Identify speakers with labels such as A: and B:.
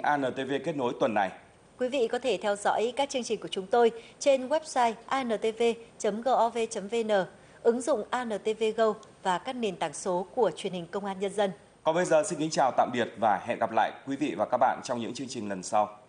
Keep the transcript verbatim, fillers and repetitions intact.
A: a en tê vê kết nối tuần này.
B: Quý vị có thể theo dõi các chương trình của chúng tôi trên website a en tê vê chấm gov chấm vn, ứng dụng a en tê vê Go và các nền tảng số của truyền hình Công an Nhân dân.
A: Còn bây giờ xin kính chào tạm biệt và hẹn gặp lại quý vị và các bạn trong những chương trình lần sau.